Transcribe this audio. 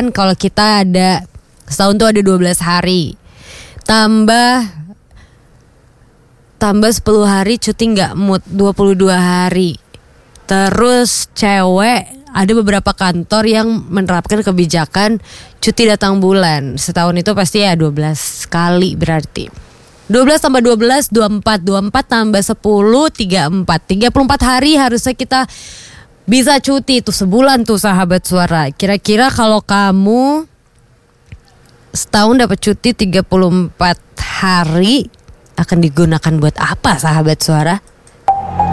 misalkan kalau kita ada setahun tuh ada 12 hari. Tambah 10 hari cuti nggak mood, 22 hari. Terus cewek, ada beberapa kantor yang menerapkan kebijakan cuti datang bulan. Setahun itu pasti ya 12 kali berarti. 12 tambah 12, 24. 24 tambah 10, 34. 34 hari harusnya kita bisa cuti. Itu sebulan tuh sahabat suara. Kira-kira kalau kamu setahun dapat cuti 34 hari, akan digunakan buat apa sahabat suara?